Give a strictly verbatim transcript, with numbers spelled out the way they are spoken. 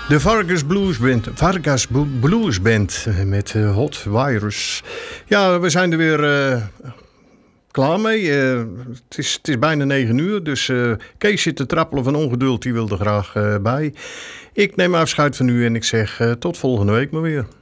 De Vargas Blues Band, Vargas Blues Band met uh, Hot Virus. Ja, we zijn er weer uh, klaar mee. Uh, het, is, het is bijna negen uur, dus uh, Kees zit te trappelen van ongeduld. Die wil er graag uh, bij. Ik neem afscheid van u en ik zeg uh, tot volgende week maar weer.